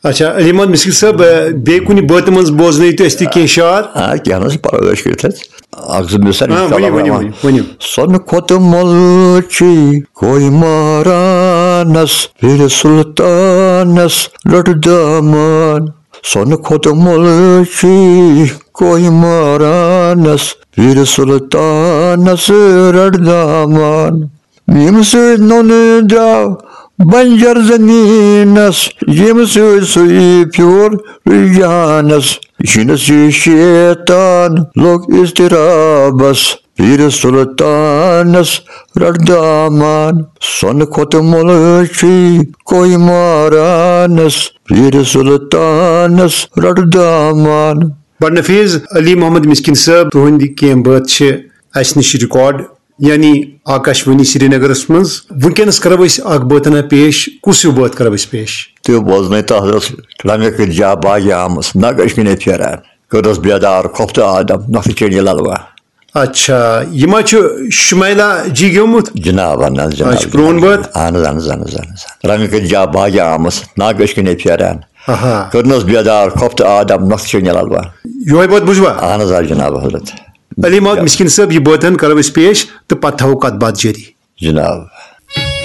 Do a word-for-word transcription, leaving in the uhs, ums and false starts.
अच्छा अली मोहम्मद मिस्किन साहब बे कुछ बत मज बोजन तो कह शार क्या सन खोत मोल कोई मारानस फिर सुल्तानस लड़दामान सन खोत मोल कोई मारानस फिर सुल्तानस लड़दामान यम नोन द्राव बंजर जमीनस यम सुई प्योर रुझानस शिनस शैतान लोग इस्तिराबस फिर सुल्तानस रड़दामान सन खोत मोलची कोई मारानस फिर सुल्तानस रड़दामान। बड़ नफीज अली मोहम्मद मिस्किन साहब तुहंद कह बात अस नश रिकॉर्ड यानी आकाशवाणी श्रीनगर मज वनकस करो बतना पेश कुस बात करो पेश तो बोजन तथ रंग जा बाग आम नगश कन फेरान कर्स बेदार खोफ्त आदम नख चढ़ी ललवा। अच्छा यह शुमैला जी गोमुत जनाब प्रोन बात अहन अहन रंग जा बाग आम नगश कन फेरान कर्नस बेदार खोफ्त आदम नख चढ़ी ललवा यो बात बुझवा अहन जनाब हजरत अली मोहम्मद मिस्किन साहब यह बात करो पेश तो पे थो कत बात जारी जनाब।